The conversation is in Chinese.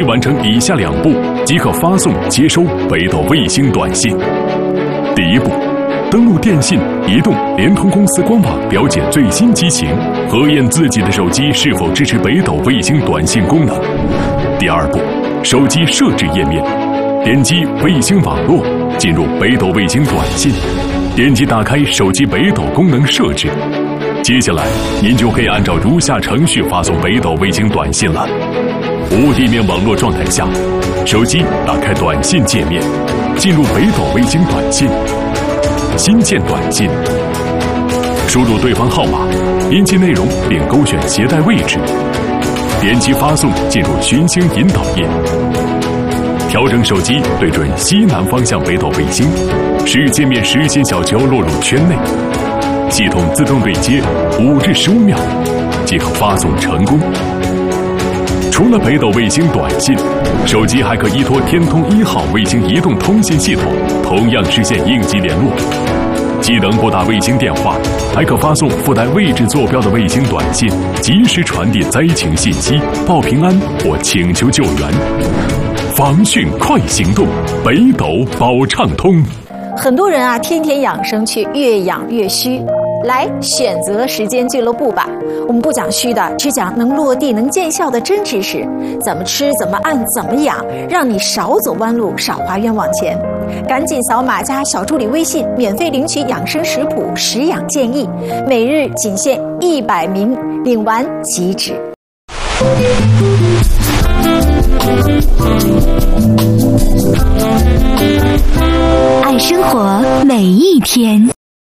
完成以下2步即可发送接收北斗卫星短信。第1步，登录电信、移动、联通公司官网了解最新机型，核验自己的手机是否支持北斗卫星短信功能。第2步，手机设置页面，点击卫星网络，进入北斗卫星短信，点击打开手机北斗功能设置。接下来，您就可以按照如下程序发送北斗卫星短信了。无地面网络状态下，手机打开短信界面，进入北斗卫星短信，新建短信，输入对方号码，编辑内容并勾选携带位置，点击发送，进入寻星引导页，调整手机对准西南方向北斗卫星，使界面实心小球落入圈内，系统自动对接5至15秒，即可发送成功。除了北斗卫星短信，手机还可依托天通1号卫星移动通信系统，同样实现应急联络。既能拨打卫星电话，还可发送附带位置坐标的卫星短信，及时传递灾情信息，报平安或请求救援。防汛快行动，北斗保畅通。 很多人啊，天天养生却越养越虚。来选择时间俱乐部吧，我们不讲虚的，只讲能落地能见效的真知识，怎么吃怎么按怎么养，让你少走弯路，少花冤枉钱。赶紧扫码加小助理微信，免费领取养生食谱、食养建议，每日仅限100名，领完即止。 爱生活每一天。